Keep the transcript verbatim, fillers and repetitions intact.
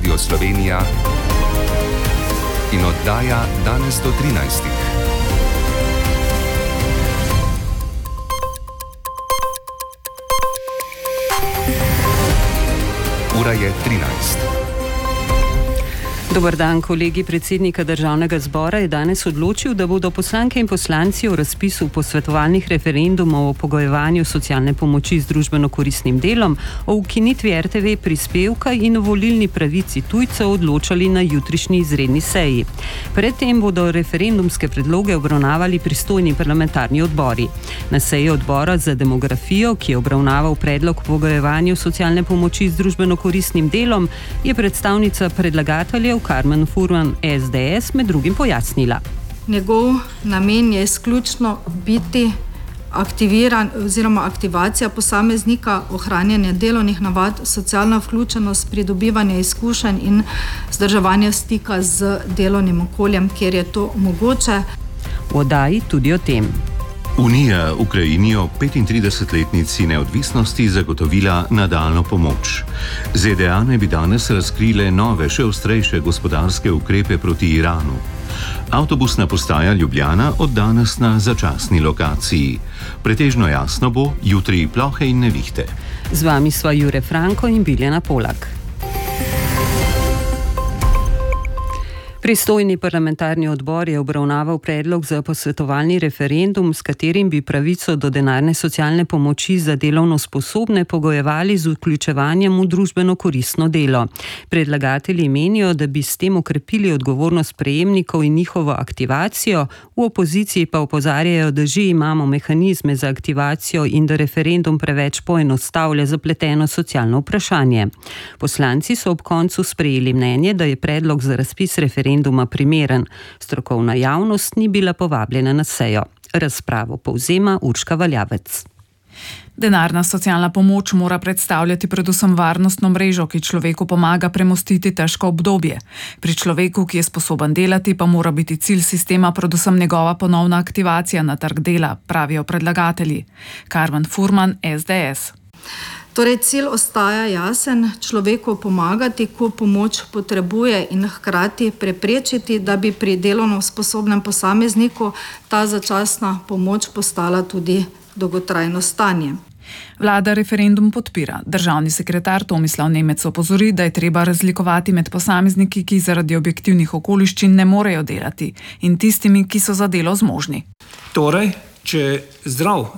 Radio Slovenija in oddaja danes do trinajstih. Ura je trinajst. Dober dan, kolegi. Predsednika Državnega zbora je danes odločil, da bodo poslanke in poslanci o razpisu posvetovalnih referendumov o pogojevanju socialne pomoči z družbeno koristnim delom, o ukinitvi R T V prispevka in o volilni pravici tujcev odločali na jutrišnji izredni seji. Predtem bodo referendumske predloge obravnavali pristojni parlamentarni odbori. Na seji odbora za demografijo, ki je obravnaval predlog o pogojevanju socialne pomoči z družbeno koristnim delom, je predstavnica predlagateljev Karmen Furman S D S med drugim pojasnila. Njegov namen je izključno biti aktiviran oziroma aktivacija posameznika, ohranjanje delovnih navad, socialna vključenost, pridobivanje izkušenj in vzdrževanje stika z delovnim okoljem, kjer je to mogoče. V oddaji tudi o tem. Unija Ukrajini ob petintridesetletnici neodvisnosti zagotovila nadaljnjo pomoč. Z D A naj bi danes razkrile nove, še ostrejše gospodarske ukrepe proti Iranu. Avtobusna postaja Ljubljana od danes na začasni lokaciji. Pretežno jasno bo, jutri plohe in nevihte. Z vami sva Jure Franko in Biljana Polak. Pristojni parlamentarni odbor je obravnaval predlog za posvetovalni referendum, s katerim bi pravico do denarne socialne pomoči za delovno sposobne pogojevali z vključevanjem v družbeno koristno delo. Predlagatelji menijo, da bi s tem okrepili odgovornost prejemnikov in njihovo aktivacijo, v opoziciji pa opozarjajo, da že imamo mehanizme za aktivacijo in da referendum preveč poenostavlja zapleteno socialno vprašanje. Poslanci so ob koncu sprejeli mnenje, da je predlog za razpis referenduma primeren. Strokovna javnost ni bila povabljena na sejo. Razpravo povzema Urška Valjavec. Denarna socialna pomoč mora predstavljati predvsem varnostno mrežo, ki človeku pomaga premostiti težko obdobje. Pri človeku, ki je sposoben delati, pa mora biti cilj sistema predvsem njegova ponovna aktivacija na trg dela, pravijo predlagatelji. Karmen Furman S D S. Torej, cilj ostaja jasen, človeku pomagati, ko pomoč potrebuje, in hkrati preprečiti, da bi pri delovno sposobnem posamezniku ta začasna pomoč postala tudi dolgotrajno stanje. Vlada referendum podpira. Državni sekretar Tomislav Nemec opozori, da je treba razlikovati med posamezniki, ki zaradi objektivnih okoliščin ne morejo delati, in tistimi, ki so za delo zmožni. Torej, če zdrav